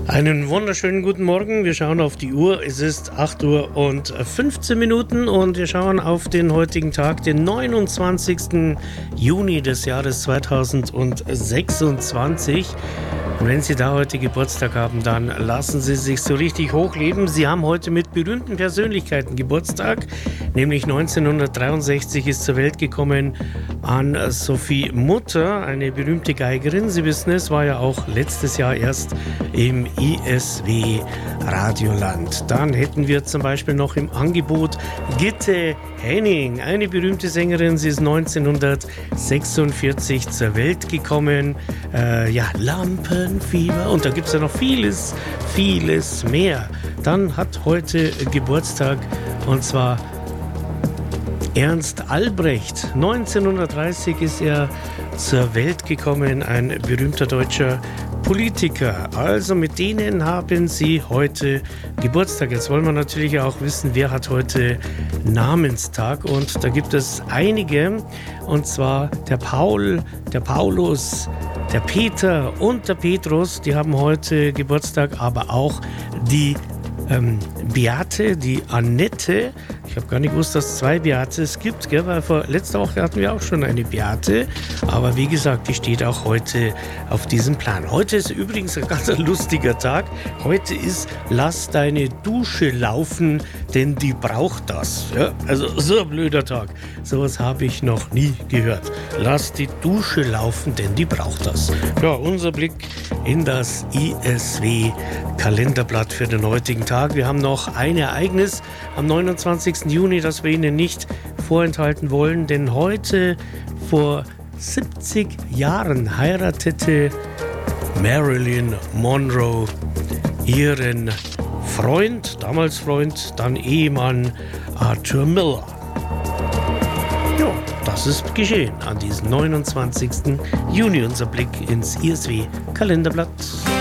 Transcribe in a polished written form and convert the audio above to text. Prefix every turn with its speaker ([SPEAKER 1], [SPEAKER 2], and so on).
[SPEAKER 1] Einen wunderschönen guten Morgen. Wir schauen auf die Uhr. Es ist 8 Uhr und 15 Minuten und wir schauen auf den heutigen Tag, den 29. Juni des Jahres 2026. Und wenn Sie da heute Geburtstag haben, dann lassen Sie sich so richtig hochleben. Sie haben heute mit berühmten Persönlichkeiten Geburtstag. Nämlich 1963 ist zur Welt gekommen Anne-Sophie Mutter, eine berühmte Geigerin. Sie wissen es, war ja auch letztes Jahr erst im ISW Radioland. Dann hätten wir zum Beispiel noch im Angebot Gitte Henning, eine berühmte Sängerin. Sie ist 1946 zur Welt gekommen. Lampenfieber und da gibt es ja noch vieles, vieles mehr. Dann hat heute Geburtstag und zwar Ernst Albrecht. 1930 ist er zur Welt gekommen, ein berühmter deutscher Politiker. Also mit denen haben Sie heute Geburtstag. Jetzt wollen wir natürlich auch wissen, wer hat heute Namenstag. Und da gibt es einige. Und zwar der Paul, der Paulus, der Peter und der Petrus. Die haben heute Geburtstag, aber auch die Beate, die Annette. Ich habe gar nicht gewusst, dass es 2 Beates gibt, gell? Weil letzte Woche hatten wir auch schon eine Beate. Aber wie gesagt, die steht auch heute auf diesem Plan. Heute ist übrigens ein ganz lustiger Tag. Heute ist Lass deine Dusche laufen, denn die braucht das. Ja? Also so ein blöder Tag. Sowas habe ich noch nie gehört. Lass die Dusche laufen, denn die braucht das. Ja, unser Blick in das ISW-Kalenderblatt für den heutigen Tag. Wir haben noch ein Ereignis am 29. Juni, das wir Ihnen nicht vorenthalten wollen, denn heute vor 70 Jahren heiratete Marilyn Monroe ihren Freund, damals Freund, dann Ehemann Arthur Miller. Ja, das ist geschehen an diesem 29. Juni, unser Blick ins ISW-Kalenderblatt.